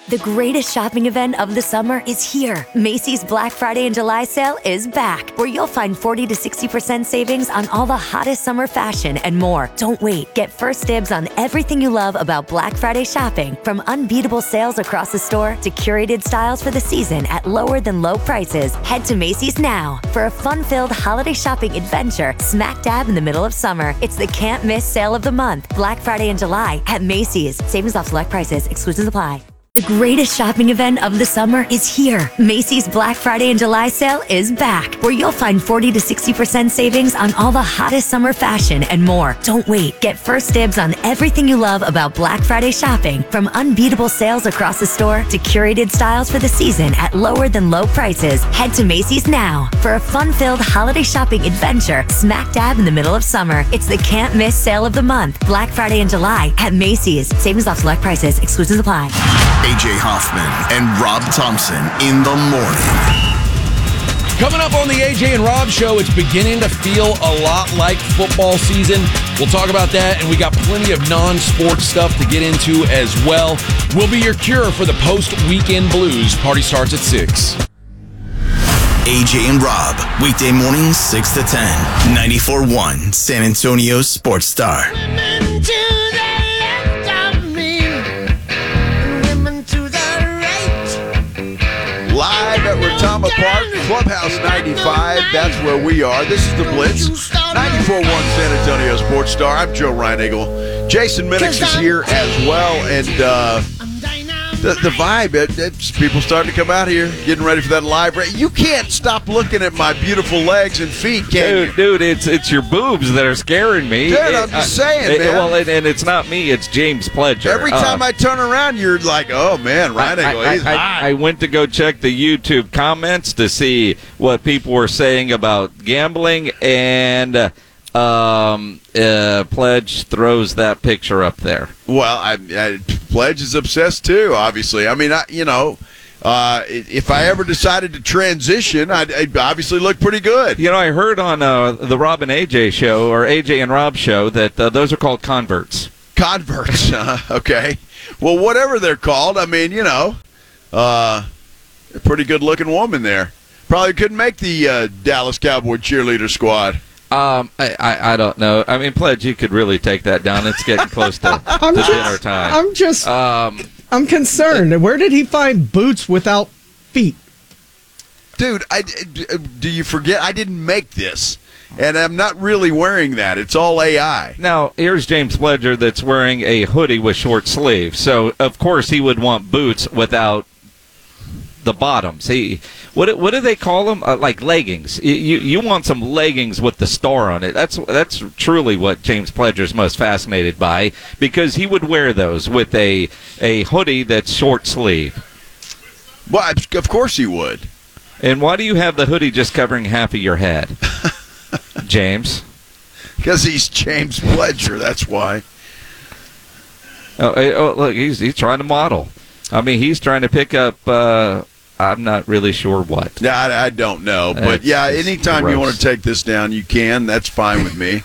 The greatest shopping event of the summer is here. Macy's Black Friday and July sale is back, where you'll find 40 to 60% savings on all the hottest summer fashion and more. Don't wait. Get first dibs on everything you love about Black Friday shopping, from unbeatable sales across the store to curated styles for the season at lower than low prices. Head to Macy's now for a fun-filled holiday shopping adventure smack dab in the middle of summer. It's the can't-miss sale of the month, Black Friday and July at Macy's. Savings off select prices. Exclusions apply. The greatest shopping event of the summer is here. Macy's Black Friday and July sale is back, where you'll find 40 to 60% savings on all the hottest summer fashion and more. Don't wait. Get first dibs on everything you love about Black Friday shopping, from unbeatable sales across the store to curated styles for the season at lower than low prices. Head to Macy's now for a fun-filled holiday shopping adventure smack dab in the middle of summer. It's the can't-miss sale of the month, Black Friday and July at Macy's. Savings off select prices. Exclusions apply. AJ Hoffman and Rob Thompson in the morning. Coming up on the AJ and Rob Show, it's beginning to feel a lot like football season. We'll talk about that, and we got plenty of non-sports stuff to get into as well. We'll be your cure for the post-weekend blues. Party starts at 6. AJ and Rob, weekday mornings 6 to 10, 94.1 San Antonio Sports Star. Live at Retama Park, Clubhouse 95, that's where we are. This is The Blitz, 94.1 San Antonio Sports Star. I'm Joe Reinagle. Jason Minix is here as well, and the vibe, it's people starting to come out here, getting ready for that live. You can't stop looking at my beautiful legs and feet, can you? Dude, it's your boobs that are scaring me. Dude, I'm just saying, man. Well, and it's not me, it's James Pledger. Every time I turn around, you're like, oh, man, Reinagle, he's hot. I went to go check the YouTube comments to see what people were saying about gambling, and Pledge throws that picture up there. Well, Pledge is obsessed too, obviously. I mean, if I ever decided to transition, I'd obviously look pretty good. You know, I heard on the Rob and AJ show, or AJ and Rob show, that those are called converts. Converts, okay. Well, whatever they're called, I mean, a pretty good-looking woman there. Probably couldn't make the Dallas Cowboy cheerleader squad. I don't know. I mean, Pledge, you could really take that down. It's getting close to dinner time. I'm concerned. Where did he find boots without feet? Dude, do you forget? I didn't make this, and I'm not really wearing that. It's all AI. Now, here's James Pledger that's wearing a hoodie with short sleeves. So, of course, he would want boots without the bottoms. What do they call them? Like leggings. You want some leggings with the star on it. That's truly what James Pledger's most fascinated by, because he would wear those with a hoodie that's short sleeve. Well, of course he would. And why do you have the hoodie just covering half of your head, James? Because he's James Pledger. That's why. Oh, look, he's trying to model. I mean, he's trying to pick up. I'm not really sure what. Yeah, I don't know. But, yeah, anytime you want to take this down, you can. That's fine with me.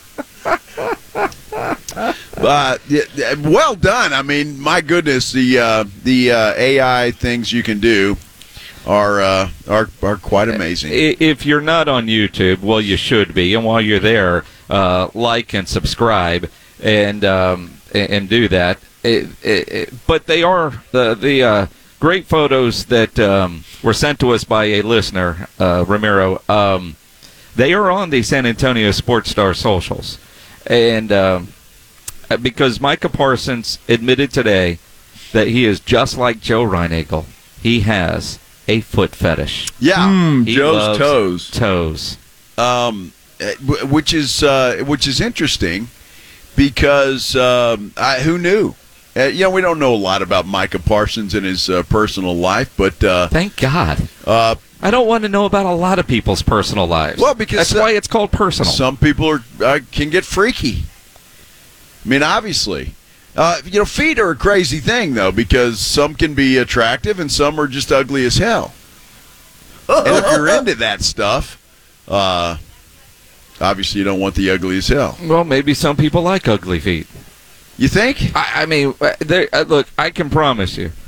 Well done. I mean, my goodness, the AI things you can do are quite amazing. If you're not on YouTube, well, you should be. And while you're there, like and subscribe and do that. But they are the great photos that were sent to us by a listener, Ramiro. They are on the San Antonio Sports Star socials. And because Micah Parsons admitted today that he is just like Joe Reinagle. He has a foot fetish. Yeah, He Joe's loves toes. Toes. Which is interesting because who knew? We don't know a lot about Micah Parsons and his personal life, but thank God. I don't want to know about a lot of people's personal lives. Well, because that's why it's called personal. Some people can get freaky. I mean, obviously, feet are a crazy thing though, because some can be attractive and some are just ugly as hell. And if you're into that stuff, obviously you don't want the ugly as hell. Well, maybe some people like ugly feet. You think? I mean, look, I can promise you,